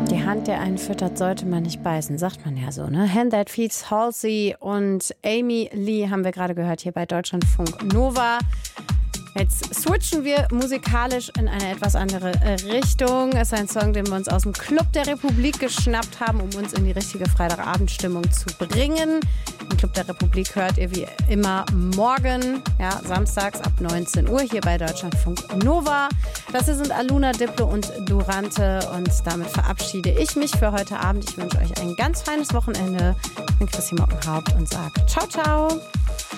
Die Hand, der einen füttert, sollte man nicht beißen, sagt man ja so, ne? Hand That Feeds Halsey und Amy Lee haben wir gerade gehört hier bei Deutschlandfunk Nova. Jetzt switchen wir musikalisch in eine etwas andere Richtung. Es ist ein Song, den wir uns aus dem Club der Republik geschnappt haben, um uns in die richtige Freitagabendstimmung zu bringen. Den Club der Republik hört ihr wie immer morgen, ja, samstags ab 19 Uhr hier bei Deutschlandfunk Nova. Das hier sind Aluna, Diplo und Durante und damit verabschiede ich mich für heute Abend. Ich wünsche euch ein ganz feines Wochenende. Ich bin Chrissy Mockenhaupt und sage ciao, ciao.